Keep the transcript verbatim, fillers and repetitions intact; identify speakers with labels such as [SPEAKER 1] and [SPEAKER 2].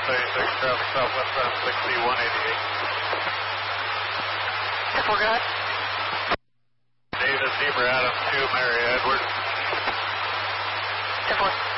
[SPEAKER 1] thirty-six, traffic southwest on sixty-one eighty-eight.
[SPEAKER 2] ten four, go ahead.
[SPEAKER 1] David Zebra Adam two, Mary Edward.
[SPEAKER 2] ten four.